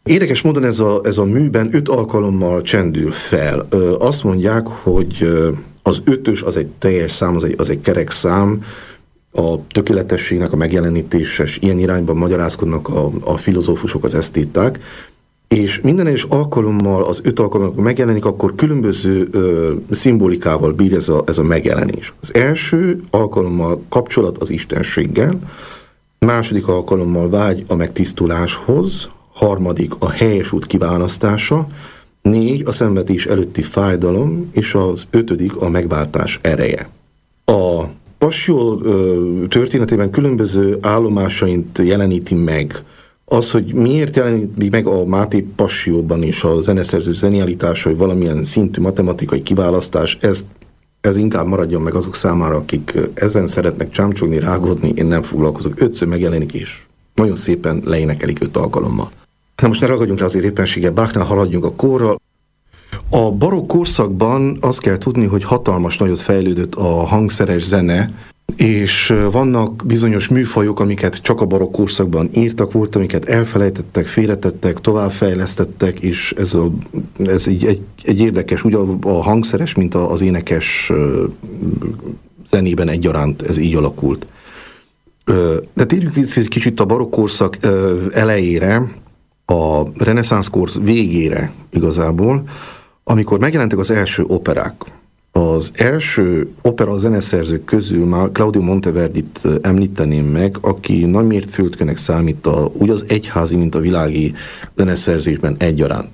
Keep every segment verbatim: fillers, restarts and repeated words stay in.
Érdekes módon ez a, ez a műben öt alkalommal csendül fel. Ö, azt mondják, hogy az ötös az egy teljes szám, az egy, az egy kerek szám, a tökéletességnek a megjelenítéses, ilyen irányban magyarázkodnak a, a filozófusok, az esztéták, és minden egyes alkalommal, az öt alkalommal megjelenik, akkor különböző ö, szimbolikával bír ez a, ez a megjelenés. Az első alkalommal kapcsolat az istenséggel, második alkalommal vágy a megtisztuláshoz, harmadik a helyes út kiválasztása, négy a szenvedés előtti fájdalom, és az ötödik a megváltás ereje. A Passio történetében különböző állomásaint jeleníti meg. Az, hogy miért jeleníti meg a Máté Passióban is a zeneszerző zenialitása, hogy valamilyen szintű matematikai kiválasztás, ez, ez inkább maradjon meg azok számára, akik ezen szeretnek csámcsogni, rágódni, én nem foglalkozok. Ötször megjelenik, és nagyon szépen leénekelik öt alkalommal. Na most ne ragadjunk le azért éppenséggel, Bachnál haladjunk a kórral. A barokk korszakban azt kell tudni, hogy hatalmas nagyot fejlődött a hangszeres zene, és vannak bizonyos műfajok, amiket csak a barokk korszakban írtak, volt, amiket elfelejtettek, félretettek, továbbfejlesztettek, és ez, a, ez egy, egy, egy érdekes, ugye a hangszeres, mint az énekes zenében egyaránt ez így alakult. De térjünk vissza egy kicsit a barokk korszak elejére, a reneszánszkor végére igazából, amikor megjelentek az első operák. Az első opera zeneszerzők közül már Claudio Monteverdit említeném meg, aki nagy mérföldkőnek számít a, úgy az egyházi, mint a világi zeneszerzésben egyaránt.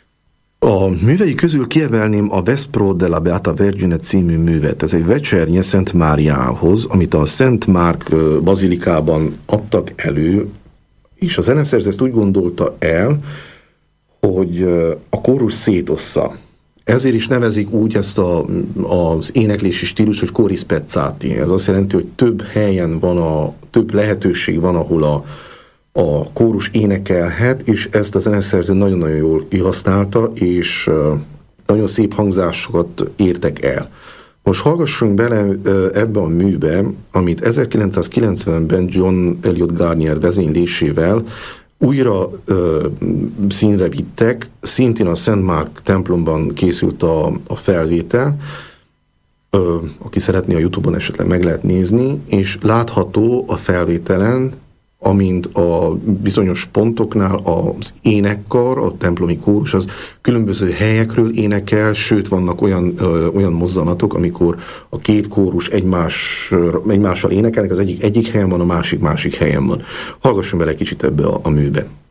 A művei közül kiemelném a Vespro della Beata Vergine című művet. Ez egy vecsernye Szent Máriához, amit a Szent Márk bazilikában adtak elő, és a zeneszerző ezt úgy gondolta el, hogy a kórus szétossza. Ezért is nevezik úgy ezt a, az éneklési stílus, hogy choris spezzati. Ez azt jelenti, hogy több helyen van, a, több lehetőség van, ahol a, a kórus énekelhet, és ezt a zeneszerző nagyon-nagyon jól kihasználta, és nagyon szép hangzásokat értek el. Most hallgassunk bele ebbe a műbe, amit ezerkilencszázkilencvenben John Eliot Garnier vezénylésével újra ö, színre vittek, szintén a Szent Márk templomban készült a, a felvétel, ö, aki szeretné a YouTube-on esetleg meg lehet nézni, és látható a felvételen, amint a bizonyos pontoknál az énekkar, a templomi kórus az különböző helyekről énekel, sőt vannak olyan, ö, olyan mozzanatok, amikor a két kórus egymás, egymással énekelnek, az egyik egyik helyen van, a másik másik helyen van. Hallgassunk bele kicsit ebbe a, a műbe.